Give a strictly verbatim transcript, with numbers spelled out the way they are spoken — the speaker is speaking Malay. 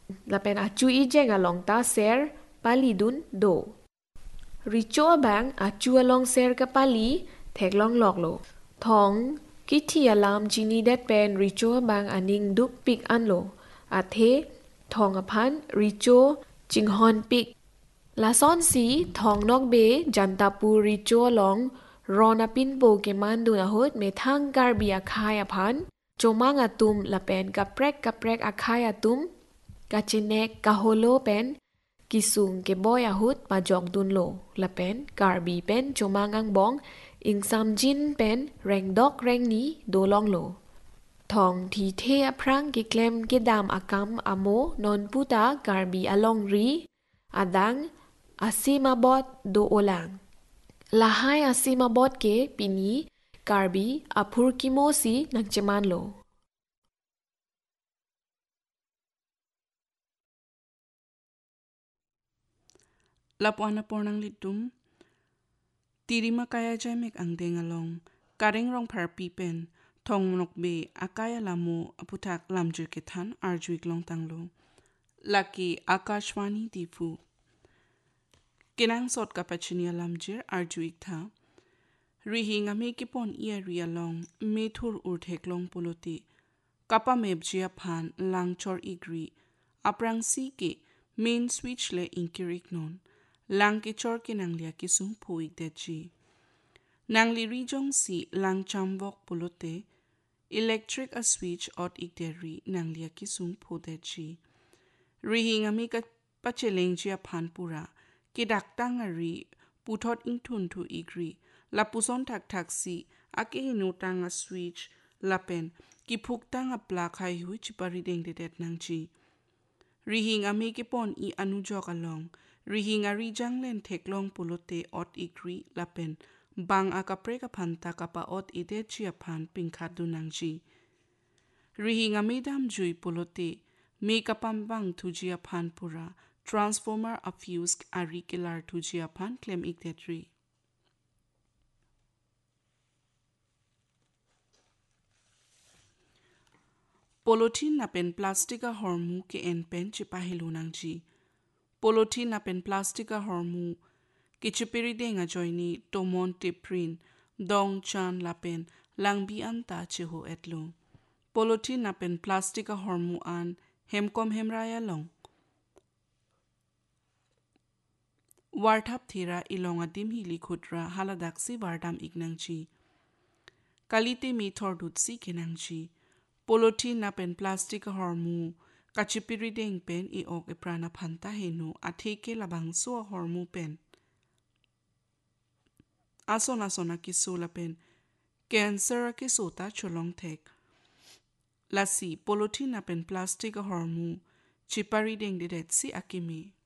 la pen a chu i jeng along ta ser pali dun do richo bang a chu along ser ka pali thek long lok lo thong ki thi alam jini det pen richo bang aning dup pik an lo a the thong a phan richo jinghon pik la son si thong nok be jantapu richo long ron apin bo ke man du na hot me thang gar bi a khai a phan chomang atum la pen ka prek ka prek a khai atum ka chinek ka holo pen kisung ke boy a hut pa jok dun lo la pen gar bi pen chomang ang bong ing sam jin pen reng dok reng ni do long lo thong thi the a prang ki klem ke dam akam amo non puta gar bi along ri adang asima bot do olang lahai asima bot ke pini karbi apur kimosi nagcheman lo Lapuana pornang litum tirima kaya jamek ang dengalong kareng rong par pipen thong monok be akaya lamu aputak lamjir kethan arjuik long tanglo laki akashwani tifu kinang sot kapachinia lamjir arjuik tha rihinga me kipon ia rialong methur urthek long poloti kapa mebjia phan langchor igri aprang si ke main switch le inkirik non lang ke chor ke nanglia ki sung phuik de chi nangli rijong si lang chamwok polote electric a switch ot igderi nanglia ki sung phu de chi rihinga me ka pacheleng chia phan pura ki daktang ari puthot ingthun thu igri la puson thak thak si ake hinu tang a switch lapen ki phuk tang a plug khai hu chipari deng de det nang chi rihing ami ki pon i anu jok along rihing ari janglen theklong pulote ot igri lapen bang a kapre ka phanta ka pa ot ide chi a phan pingkha du nang chi rihing ami dam jui pulote me kapam bang thu ji a phan pura transformer a fuse ari kilar thu ji a phan claim iktetri Polythene na pen plastic a hormu ke en pen chipa hilunang chi. Polythene na pen plastic a hormu ke chipiri denga joini tomon tiprin dong chan la pen langbi anta chiho etlo. Polythene na pen plastic a hormu an hemkom hemraya long. Warthap thera ilong adim hili khudra haladaksi wardam ignang chi. Kalite mi thor dutsi kenang chi. Polythene na pen plastic a hormu kachipiri deng pen i ok e prana phanta henu atheke labang so hormu pen asona sona ki so la pen cancer ke sota cholong thek lasi polythene na pen plastic a hormu chipari deng de si akimi